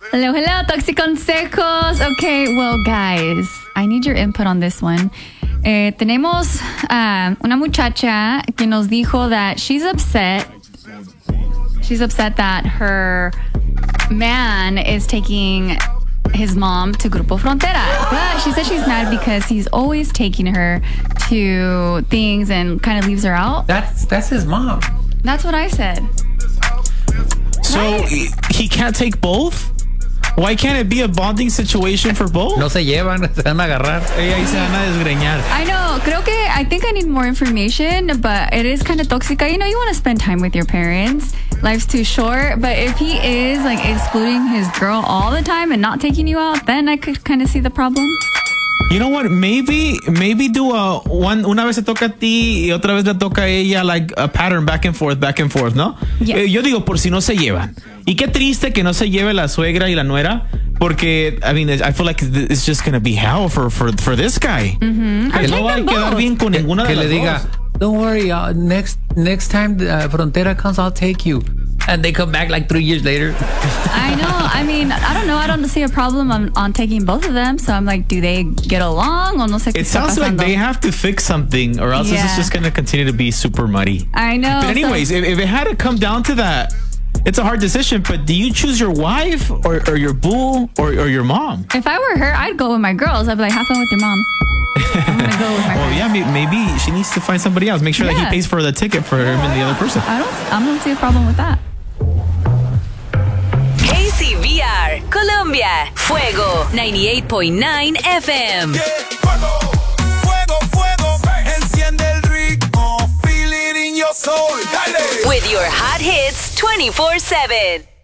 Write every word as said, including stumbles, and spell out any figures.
Hello, hello, Toxiconsejos. Okay, well, guys, I need your input on this one. Eh, tenemos uh, una muchacha que nos dijo that she's upset. She's upset that her man is taking his mom to Grupo Frontera. But she said she's mad because he's always taking her to things and kind of leaves her out. That's that's his mom. That's what I said. So Right. he, he can't take both? Why can't it be a bonding situation for both? No se llevan, se van a agarrar. Ella ahí se van a desgreñar. I know. Creo que I think I need more information, but it is kind of tóxica. You know, you want to spend time with your parents. Life's too short. But if he is like excluding his girl all the time and not taking you out, then I could kind of see the problem. You know what? Maybe, maybe do a one. Una vez se toca a ti y otra vez le toca a ella, like a pattern back and forth, back and forth, ¿no? Yes. Eh, yo digo por si no se llevan. Y qué triste que no se lleve la suegra y la nuera, porque I mean, I feel like it's just gonna be hell for for for this guy. Mm-hmm. Que no va a quedar bien con ninguna de Que las le diga, dos. don't worry, uh, next next time uh, Frontera comes, I'll take you. And they come back like three years later. I know. I mean, I don't know. I don't see a problem on, on taking both of them. So I'm like, do they get along? O no sé qué It está sounds like pasando. they have to fix something, or else this Yeah. is just gonna continue to be super muddy. I know. But anyways, so, if, if it had to come down to that, it's a hard decision. But do you choose your wife or, or your boo or, or your mom? if I were her, I'd go with my girls. I'd be like, have fun with your mom. I'm gonna go with my Well, friends. yeah, may- maybe she needs to find somebody else. Make sure that Yeah. he pays for the ticket for him and the other person. I don't. I don't see a problem with that. K C V R, Colombia. Fuego ninety-eight point nine F M. Yeah, fuego, fuego, fuego, enciende el ritmo, feel it in your soul, dale. With your hot hits twenty-four seven.